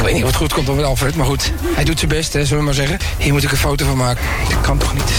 weet niet of het goed komt op met Alfred, maar goed. Hij doet zijn best, hè, zullen we maar zeggen. Hier moet ik een foto van maken. Dat kan toch niet?